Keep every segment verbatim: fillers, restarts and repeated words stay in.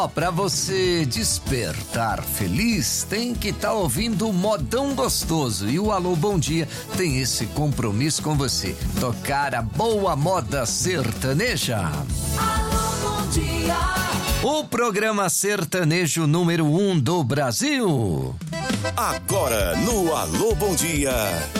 Para você despertar feliz, tem que estar tá ouvindo o Modão Gostoso. E o Alô Bom Dia tem esse compromisso com você. Tocar a boa moda sertaneja. Alô Bom Dia. O programa sertanejo número um do Brasil. Agora no Alô Bom Dia,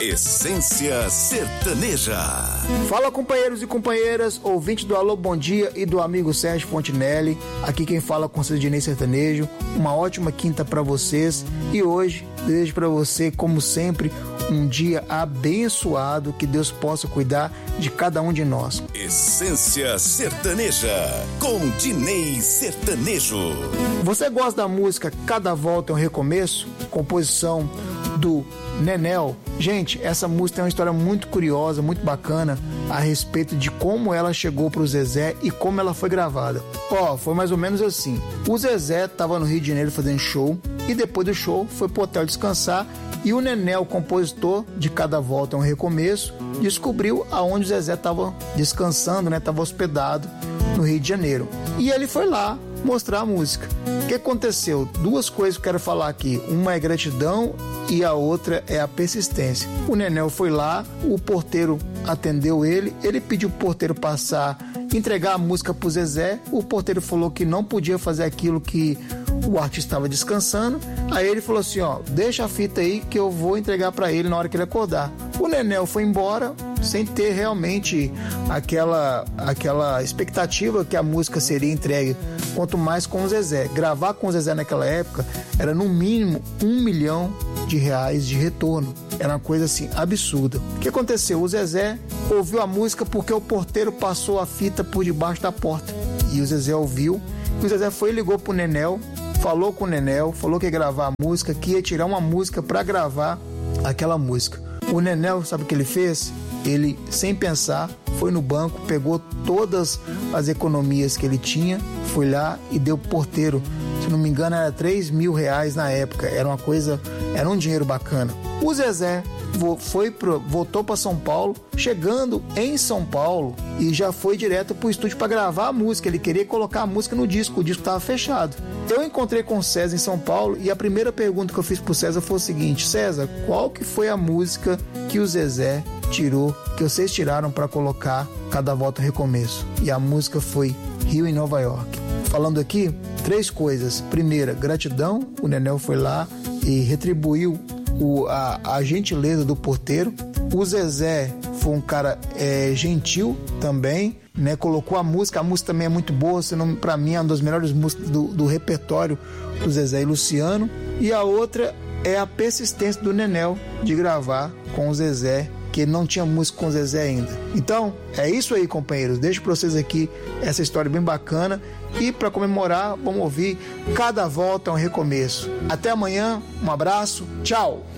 Essência Sertaneja. Fala, companheiros e companheiras, ouvinte do Alô Bom Dia e do amigo Sérgio Fontinelli. Aqui quem fala com o Cidinei Sertanejo. Uma ótima quinta pra vocês. E hoje, desejo pra você, como sempre, um dia abençoado, que Deus possa cuidar de cada um de nós. Essência Sertaneja, com Dinei Sertanejo. Você gosta da música Cada Volta é um Recomeço? Composição do Nenel. Gente, essa música tem uma história muito curiosa, muito bacana a respeito de como ela chegou pro Zezé e como ela foi gravada. Ó, foi mais ou menos assim. O Zezé tava no Rio de Janeiro fazendo show e depois do show foi pro hotel descansar e o Nenel, compositor de Cada Volta é um Recomeço, descobriu aonde o Zezé tava descansando, né? Tava hospedado no Rio de Janeiro. E ele foi lá mostrar a música. O que aconteceu? Duas coisas que eu quero falar aqui. Uma é gratidão e a outra é a persistência. O Nenel foi lá, o porteiro atendeu ele, ele pediu o porteiro passar, entregar a música pro Zezé. O porteiro falou que não podia fazer aquilo, que o artista estava descansando. Aí ele falou assim, ó, deixa a fita aí que eu vou entregar para ele na hora que ele acordar. O Nenel foi embora sem ter realmente aquela, aquela expectativa que a música seria entregue, quanto mais com o Zezé. Gravar com o Zezé naquela época era no mínimo um milhão de reais de retorno. Era uma coisa assim absurda. O que aconteceu? O Zezé ouviu a música porque o porteiro passou a fita por debaixo da porta. E o Zezé ouviu. E o Zezé foi e ligou pro Nenel, falou com o Nenel, falou que ia gravar a música, que ia tirar uma música para gravar aquela música. O Nenel, sabe o que ele fez? Ele, sem pensar, foi no banco, pegou todas as economias que ele tinha, foi lá e deu pro porteiro. Se não me engano, era três mil reais na época. Era uma coisa, era um dinheiro bacana. O Zezé foi pro, voltou para São Paulo, chegando em São Paulo, e já foi direto pro estúdio para gravar a música. Ele queria colocar a música no disco, o disco estava fechado. Eu encontrei com o César em São Paulo e a primeira pergunta que eu fiz pro César foi o seguinte: César, qual que foi a música que o Zezé tirou, que vocês tiraram para colocar Cada Volta Recomeço? E a música foi Rio em Nova York. Falando aqui, três coisas. Primeira, gratidão. O Nenel foi lá e retribuiu o, a, a gentileza do porteiro. O Zezé foi um cara é, gentil também, né? Colocou a música, a música também é muito boa, senão, pra mim é uma das melhores músicas do, do repertório do Zezé e Luciano. E a outra é a persistência do Nenel de gravar com o Zezé, que não tinha música com o Zezé ainda. Então, é isso aí, companheiros. Deixo pra vocês aqui essa história bem bacana. E para comemorar, vamos ouvir Cada Volta é um Recomeço. Até amanhã, um abraço, tchau!